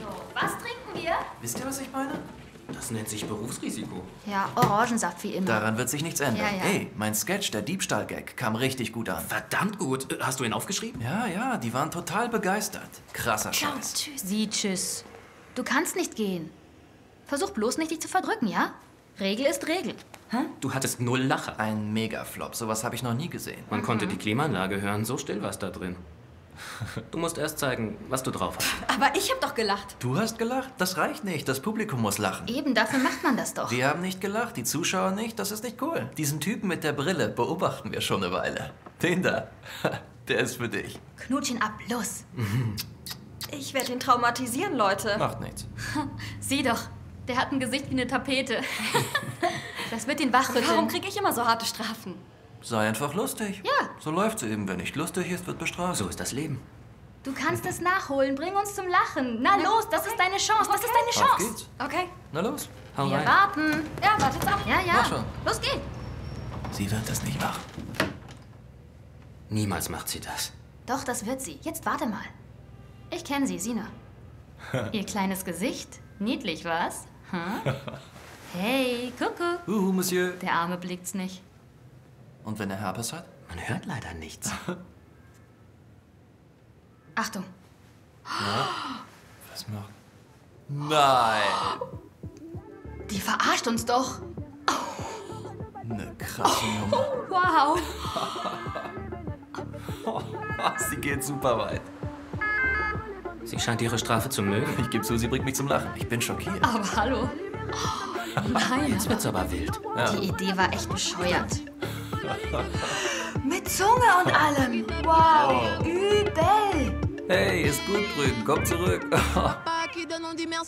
So, was trinken wir? Wisst ihr, was ich meine? Das nennt sich Berufsrisiko. Ja, Orangensaft wie immer. Daran wird sich nichts ändern. Ja, ja. Hey, mein Sketch, der Diebstahl-Gag, kam richtig gut an. Verdammt gut. Hast du ihn aufgeschrieben? Ja, die waren total begeistert. Krasser Scheiß. Tschüss. Sieh, tschüss. Du kannst nicht gehen. Versuch bloß nicht, dich zu verdrücken, ja? Regel ist Regel. Du hattest 0 Lacher. Ein Megaflop, sowas habe ich noch nie gesehen. Man konnte die Klimaanlage hören, so still war es da drin. Du musst erst zeigen, was du drauf hast. Aber ich hab doch gelacht. Du hast gelacht? Das reicht nicht, das Publikum muss lachen. Eben, dafür macht man das doch. Wir haben nicht gelacht, die Zuschauer nicht, das ist nicht cool. Diesen Typen mit der Brille beobachten wir schon eine Weile. Den da, der ist für dich. Knutsch ihn ab, los. Ich werde ihn traumatisieren, Leute. Macht nichts. Sieh doch, der hat ein Gesicht wie eine Tapete. Das wird ihn wachrütteln. Warum kriege ich immer so harte Strafen? Sei einfach lustig. Ja. So läuft's eben. Wer nicht lustig ist, wird bestraft. So ist das Leben. Du kannst es nachholen, bring uns zum Lachen. Na los, das ist deine Chance, das ist deine Auf Chance. geht's. Okay. Na los. Hau Wir rein. warten. Ja, wartet's ab. Ja, ja. Mach schon. Los geht's. Sie wird es nicht machen. Niemals macht sie das. Doch, das wird sie. Jetzt warte mal. Ich kenne sie, Sina. Ihr kleines Gesicht. Niedlich, was? Hm? Hey, Kuckuck. Monsieur. Der Arme blickt's nicht. Und wenn er Herpes hat? Man hört leider nichts. Achtung. Was macht? Nein. Die verarscht uns doch. Eine krasse Nummer. Wow. Sie geht super weit. Sie scheint ihre Strafe zu mögen. Ich gebe zu, sie bringt mich zum Lachen. Ich bin schockiert. Aber hallo. Nein. Jetzt wird's aber wild. Ja. Die Idee war echt bescheuert. Mit Zunge und allem. Wow. Übel. Hey, ist gut, Brücken. Komm zurück.